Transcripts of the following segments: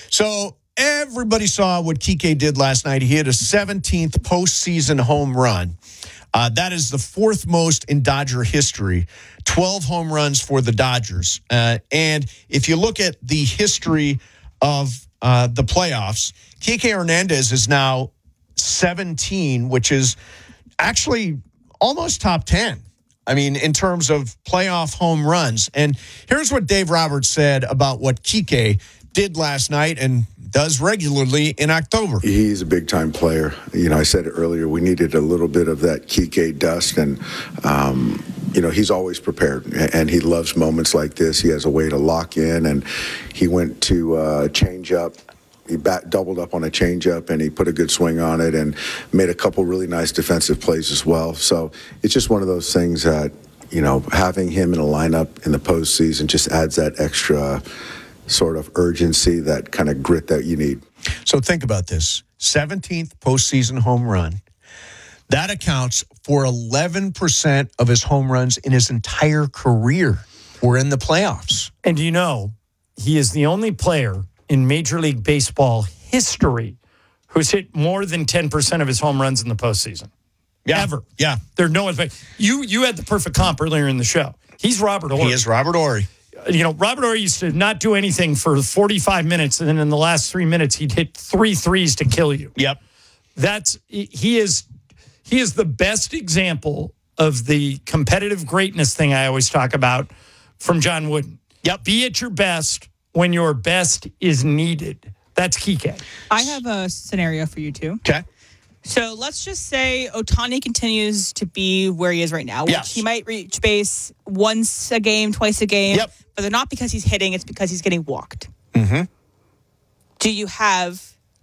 So everybody saw what Kike did last night. He hit a 17th postseason home run. That is the fourth most in Dodger history. 12 home runs for the Dodgers. And if you look at the history of the playoffs, Kike Hernandez is now 17, which is actually almost top 10. I mean, in terms of playoff home runs. And here's what Dave Roberts said about what Kike did last night and does regularly in October. He's a big-time player. You know, I said it earlier, we needed a little bit of that Kike dust, and, you know, he's always prepared, and he loves moments like this. He has a way to lock in, and he went to change up. He doubled up on a changeup, and he put a good swing on it and made a couple really nice defensive plays as well. So it's just one of those things that, you know, having him in a lineup in the postseason just adds that extra sort of urgency, that kind of grit that you need. So think about this. 17th postseason home run. That accounts for 11% of his home runs in his entire career were in the playoffs. And you know, he is the only player in Major League Baseball history who's hit more than 10% of his home runs in the postseason. Yeah. Ever. Yeah. There's no one. You had the perfect comp earlier in the show. He's Robert Horry. He is Robert Horry. You know, Robert Horry used to not do anything for 45 minutes, and then in the last 3 minutes, he'd hit 3 threes to kill you. Yep. He is the best example of the competitive greatness thing I always talk about from John Wooden. Yep. Be at your best when your best is needed. That's Kike. I have a scenario for you two. Okay. So let's just say Ohtani continues to be where he is right now. Yes. He might reach base once a game, twice a game. Yep. But they're not because he's hitting, it's because he's getting walked. Mm-hmm. Do you have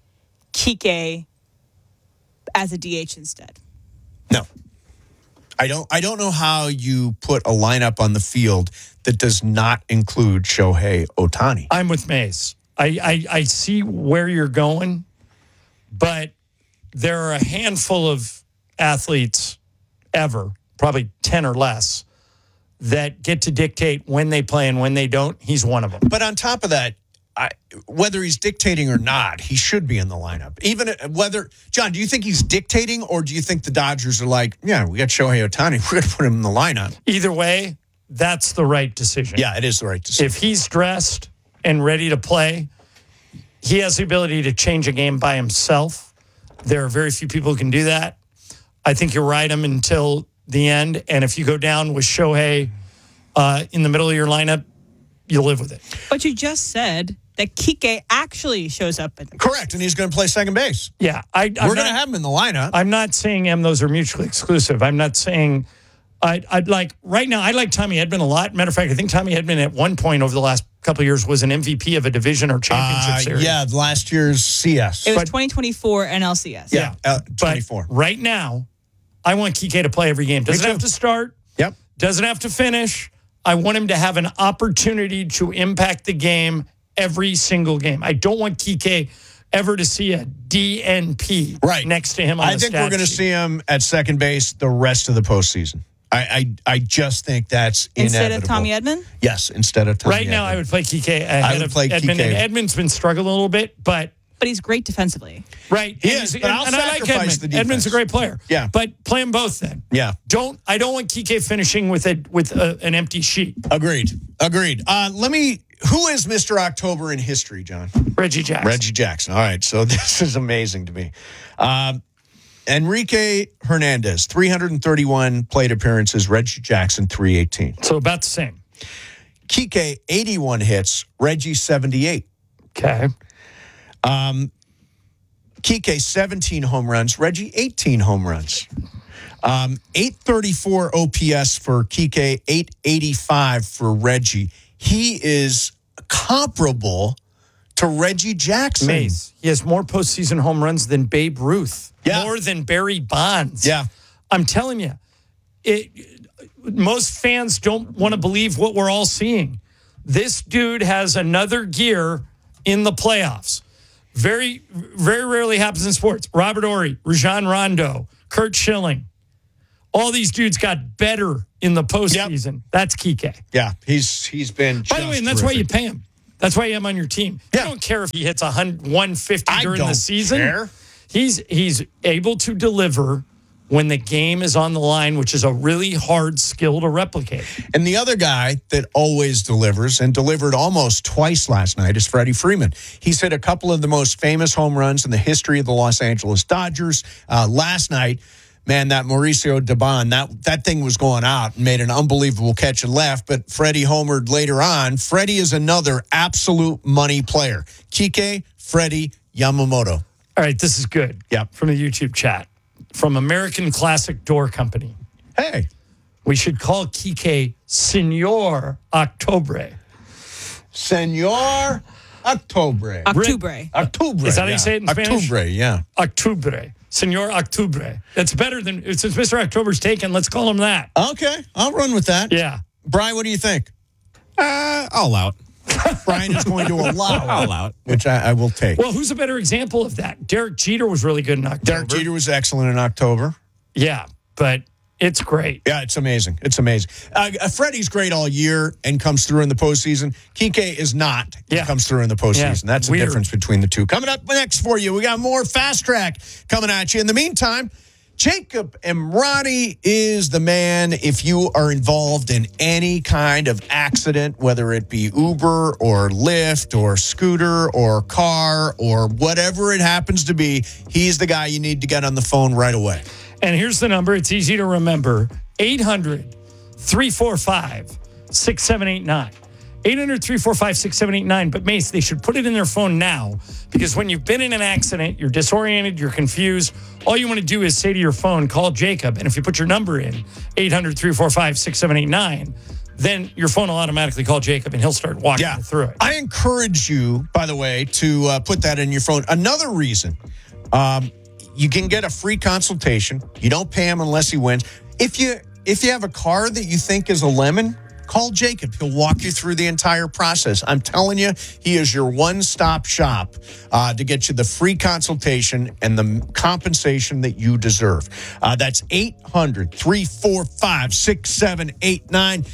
Kike as a DH instead? No. I don't know how you put a lineup on the field that does not include Shohei Ohtani. I'm with Mace. I see where you're going, but there are a handful of athletes ever, probably 10 or less, that get to dictate when they play and when they don't. He's one of them. But on top of that, whether he's dictating or not, he should be in the lineup. Even whether, John, do you think he's dictating, or do you think the Dodgers are like, yeah, we got Shohei Ohtani, we're going to put him in the lineup? Either way, that's the right decision. Yeah, it is the right decision. If he's dressed and ready to play, he has the ability to change a game by himself. There are very few people who can do that. I think you ride him until the end, and if you go down with Shohei in the middle of your lineup, you live with it. But you just said that Kike actually shows up. Correct, and he's going to play second base. Yeah. We're going to have him in the lineup. I'm not saying, those are mutually exclusive. I'm not saying, I'd like, right now, I like Tommy Edman a lot. Matter of fact, I think Tommy Edman at one point over the last couple of years was an MVP of a division or championship series. Yeah, last year's CS. It was 2024 NLCS. Yeah, 24. But right now, I want Kike to play every game. Doesn't have to start. Yep. Doesn't have to finish. I want him to have an opportunity to impact the game every single game. I don't want Kike ever to see a DNP next to him on the stat sheet. I think we're going to see him at second base the rest of the postseason. I just think that's instead inevitable. of Tommy Edman? Yes, instead of Tommy Edman. Right now, I would play Kike ahead of Edman. And Edman's been struggling a little bit, but he's great defensively. Right. He is, but I'll sacrifice the defense. Edman's a great player. Yeah. But play them both then. Yeah. I don't want Kike finishing with an empty sheet. Agreed. Who is Mr. October in history, John? Reggie Jackson. All right, so this is amazing to me. Enrique Hernandez, 331 plate appearances. Reggie Jackson, 318. So about the same. Kike, 81 hits. Reggie, 78. Okay. Kike, 17 home runs. Reggie, 18 home runs. 834 OPS for Kike, 885 for Reggie. He is comparable to Reggie Jackson. Mace. He has more postseason home runs than Babe Ruth. Yeah. More than Barry Bonds. Yeah. I'm telling you, most fans don't want to believe what we're all seeing. This dude has another gear in the playoffs. Very, very rarely happens in sports. Robert Horry, Rajon Rondo, Curt Schilling. All these dudes got better in the postseason. Yep. That's Kike. Yeah, he's been. By the way, and that's why you pay him. That's why I'm on your team. Yeah. You don't care if he hits 150 during the season. Care. He's able to deliver when the game is on the line, which is a really hard skill to replicate. And the other guy that always delivers and delivered almost twice last night is Freddie Freeman. He's hit a couple of the most famous home runs in the history of the Los Angeles Dodgers. Last night, man, that Mauricio Dubon, that thing was going out and made an unbelievable catch and left, but Freddie homered later on. Freddie is another absolute money player. Kike, Freddie, Yamamoto. All right, this is good. Yep. From the YouTube chat. From American Classic Door Company. Hey. We should call Kike Senor Octobre. Senor Octobre. Octubre. Is that how you say it in Spanish? Octubre, yeah. Octubre. Senor Octubre. That's better than, since Mr. October's taken, let's call him that. Okay, I'll run with that. Yeah. Brian, what do you think? I'll allow it. Brian is going to allow I'll allow it. which I will take. Well, who's a better example of that? Derek Jeter was really good in October. Derek Jeter was excellent in October. Yeah, but it's great. Yeah, it's amazing. It's amazing. Freddie's great all year and comes through in the postseason. Kike is not. He Yeah. comes through in the postseason. Yeah, That's the weird. difference between the two. Coming up next for you, we got more Fast Track coming at you. In the meantime, Jacob Emrani is the man if you are involved in any kind of accident, whether it be Uber or Lyft or scooter or car or whatever it happens to be. He's the guy you need to get on the phone right away. And here's the number. It's easy to remember. 800-345-6789. 800-345-6789. But, Mace, they should put it in their phone now because when you've been in an accident, you're disoriented, you're confused. All you want to do is say to your phone, call Jacob. And if you put your number in, 800-345-6789, then your phone will automatically call Jacob and he'll start walking you through it. I encourage you, by the way, to put that in your phone. Another reason, you can get a free consultation. You don't pay him unless he wins. If you have a car that you think is a lemon, call Jacob. He'll walk you through the entire process. I'm telling you, he is your one-stop shop to get you the free consultation and the compensation that you deserve. That's 800-345-6789.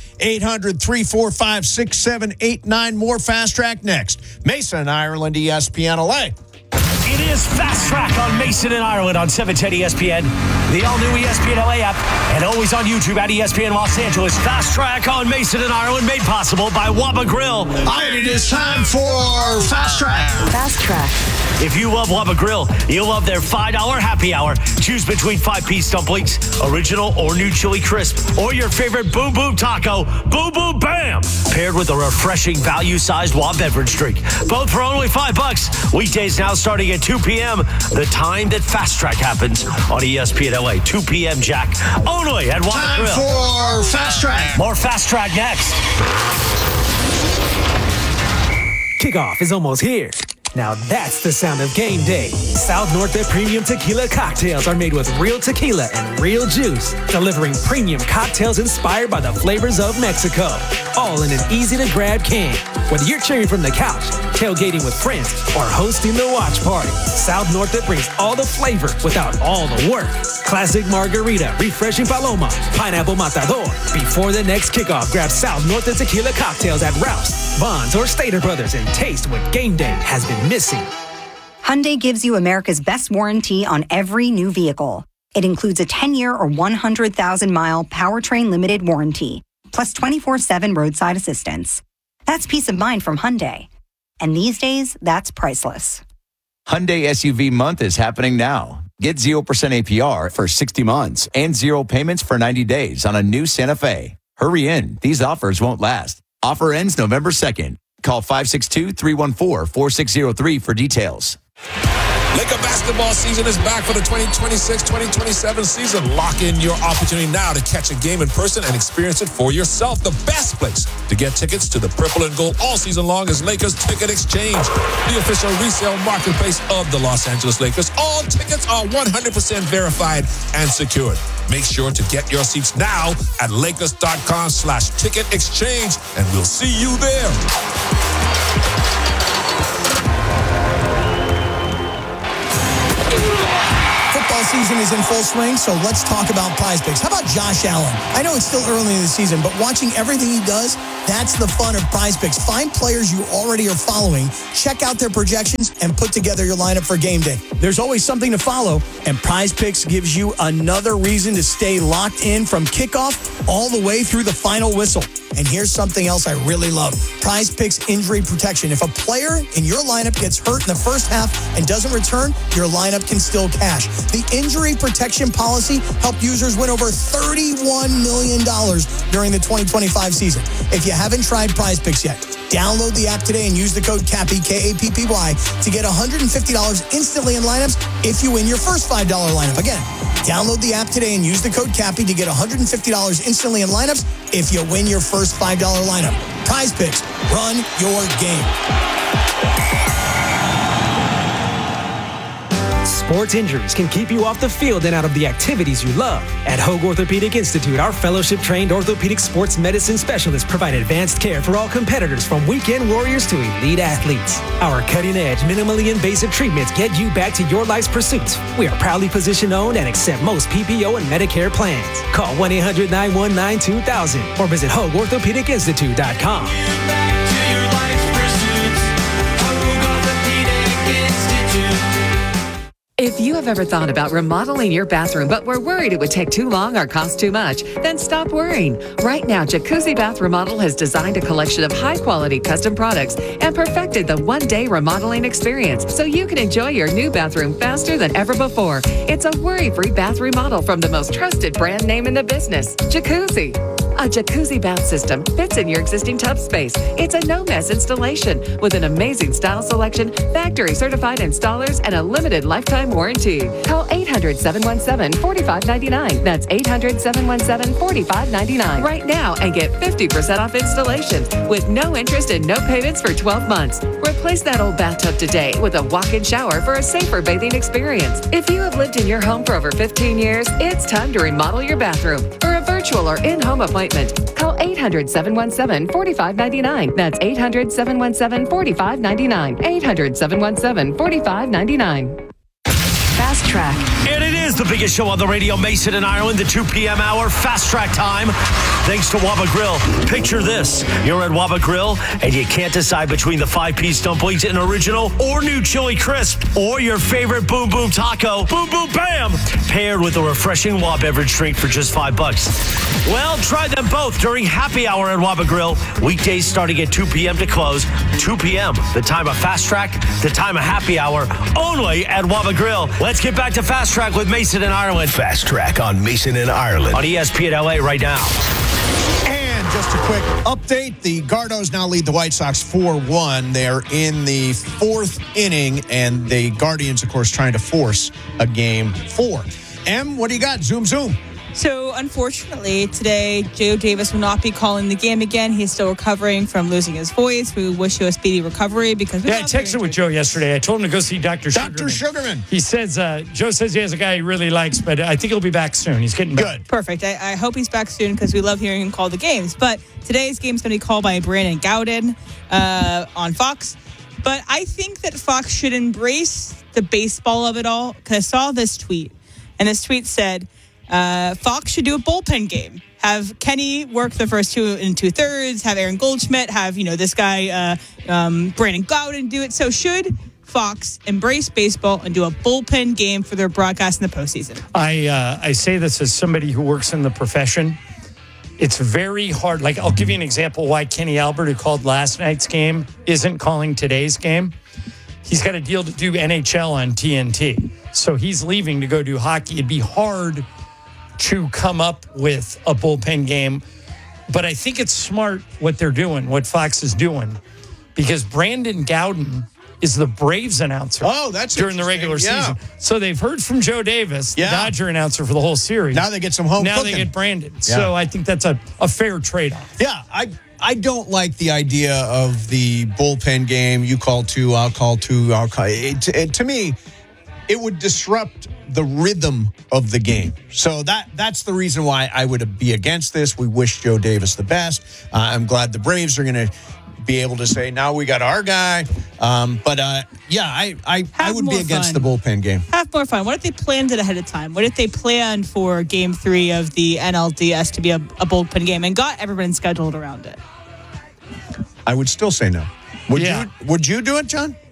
800-345-6789. More Fast Track next. Mason and Ireland, ESPN LA. It is Fast Track on Mason and Ireland on 710 ESPN, the all-new ESPN LA app, and always on YouTube at ESPN Los Angeles. Fast Track on Mason and Ireland, made possible by Waba Grill. And it is time for Fast Track. Fast Track. If you love Waba Grill, you'll love their $5 happy hour. Choose between 5-piece dumplings, original or new chili crisp, or your favorite Boom Boom Taco, Boom Boom Bam, paired with a refreshing value-sized Wab beverage drink. Both for only $5. Weekdays now starting at 2 p.m., the time that Fast Track happens on ESPN LA. 2 p.m. Jack, only at Waba Time Grill. for Fast Track. More Fast Track next. Kickoff is almost here. Now that's the sound of game day. South Norte Premium Tequila cocktails are made with real tequila and real juice, delivering premium cocktails inspired by the flavors of Mexico. All in an easy-to-grab can. Whether you're cheering from the couch, tailgating with friends, or hosting the watch party, South Norte brings all the flavor without all the work. Classic margarita, refreshing paloma, pineapple matador. Before the next kickoff, grab South Norte Tequila cocktails at Rouse, Bonds, or Stater Brothers and taste what game day has been missing. Hyundai gives you America's best warranty on every new vehicle. It includes a 10-year or 100,000-mile powertrain limited warranty, plus 24/7 roadside assistance. That's peace of mind from Hyundai. And these days, that's priceless. Hyundai SUV month is happening now. Get 0% APR for 60 months and 0 payments for 90 days on a new Santa Fe. Hurry in. These offers won't last. Offer ends November 2nd. Call 562-314-4603 for details. Laker basketball season is back for the 2026-2027 season. Lock in your opportunity now to catch a game in person and experience it for yourself. The best place to get tickets to the Purple and Gold all season long is Lakers Ticket Exchange, the official resale marketplace of the Los Angeles Lakers. All tickets are 100% verified and secured. Make sure to get your seats now at Lakers.com/ticket exchange, and we'll see you there. Football season is in full swing, so let's talk about Prize Picks. How about Josh Allen? I know it's still early in the season, but watching everything he does, That's the fun of Prize Picks. Find players you already are following, check out their projections, and put together your lineup for game day. There's always something to follow, and Prize Picks gives you another reason to stay locked in from kickoff all the way through the final whistle. And here's something else I really love. Prize Picks injury protection. If a player in your lineup gets hurt in the first half and doesn't return, your lineup can still cash. The injury protection policy helped users win over $31 million during the 2025 season. If you haven't tried Prize Picks yet, download the app today and use the code KAPPY, K-A-P-P-Y, to get $150 instantly in lineups if you win your first $5 lineup. Again, download the app today and use the code KAPPY to get $150 instantly in lineups if you win your first $5 lineup. Prize Picks, run your game. Sports injuries can keep you off the field and out of the activities you love. At Hoag Orthopedic Institute, our fellowship-trained orthopedic sports medicine specialists provide advanced care for all competitors, from weekend warriors to elite athletes. Our cutting-edge, minimally invasive treatments get you back to your life's pursuits. We are proudly physician-owned and accept most PPO and Medicare plans. Call 1-800-919-2000 or visit HoagOrthopedicInstitute.com. If you have ever thought about remodeling your bathroom but were worried it would take too long or cost too much, then stop worrying. Right now, Jacuzzi Bath Remodel has designed a collection of high-quality custom products and perfected the one-day remodeling experience so you can enjoy your new bathroom faster than ever before. It's a worry-free bath remodel from the most trusted brand name in the business, Jacuzzi. A jacuzzi bath system fits in your existing tub space. It's a no-mess installation with an amazing style selection, factory-certified installers, and a limited lifetime warranty. Call 800-717-4599. That's 800-717-4599 right now and get 50% off installation with no interest and no payments for 12 months. Replace that old bathtub today with a walk-in shower for a safer bathing experience. If you have lived in your home for over 15 years, it's time to remodel your bathroom. For a virtual or in-home appointment, call 800-717-4599. That's 800-717-4599. 800-717-4599. Fast Track. And it is the biggest show on the radio, Mason and Ireland, the 2 p.m. hour, Fast Track time. Thanks to Waba Grill. Picture this. You're at Waba Grill, and you can't decide between the 5-piece dumplings and original or new chili crisp, or your favorite Boom Boom Taco, Boom Boom Bam, paired with a refreshing Waba beverage drink for just $5. Well, try them both during happy hour at Waba Grill. Weekdays starting at 2 p.m. to close. 2 p.m., the time of Fast Track, the time of happy hour, only at Waba Grill. Let's get back to Fast Track with Mason and Ireland. Fast Track on Mason and Ireland. On ESPN LA right now. And just a quick update. The Gardos now lead the White Sox 4-1. They're in the fourth inning, and the Guardians, of course, trying to force a game 4. Em, what do you got? Zoom, zoom. So, unfortunately, today, Joe Davis will not be calling the game again. He's still recovering from losing his voice. We wish you a speedy recovery because... I texted with Joe yesterday. I told him to go see Dr. Sugarman. He says, Joe says he has a guy he really likes, but I think he'll be back soon. He's getting better. Good. Perfect. I hope he's back soon because we love hearing him call the games. But today's game is going to be called by Brandon Gowden on Fox. But I think that Fox should embrace the baseball of it all, because I saw this tweet, and this tweet said... Fox should do a bullpen game. Have Kenny work the first 2 2/3, have Aaron Goldschmidt, have, this guy, Brandon Gowden do it. So should Fox embrace baseball and do a bullpen game for their broadcast in the postseason? I say this as somebody who works in the profession. It's very hard. Like, I'll give you an example why Kenny Albert, who called last night's game, isn't calling today's game. He's got a deal to do NHL on TNT. So he's leaving to go do hockey. It'd be hard to come up with a bullpen game. But I think it's smart what they're doing, what Fox is doing, because Brandon Gowden is the Braves announcer during the regular season. So they've heard from Joe Davis, the Dodger announcer for the whole series. Now they get some home cooking. They get Brandon. So I think that's a fair trade-off. Yeah, I don't like the idea of the bullpen game. You call 2, I'll call 2, I'll call... To me, it would disrupt the rhythm of the game. So that's the reason why I would be against this. We wish Joe Davis the best. I'm glad the Braves are going to be able to say, now we got our guy. I would be against the bullpen game. Have more fun. What if they planned it ahead of time? What if they planned for game 3 of the NLDS to be a bullpen game and got everyone scheduled around it? I would still say no. Would Yeah. you? Would you do it, John?